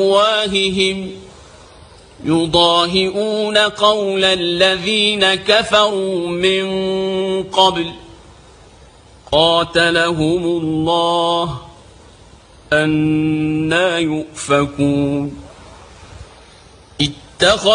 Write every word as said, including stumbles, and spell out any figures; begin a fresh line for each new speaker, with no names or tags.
أفواههم يضاهئون قول الذين كفروا من قبل قاتلهم الله أنى يؤفكون.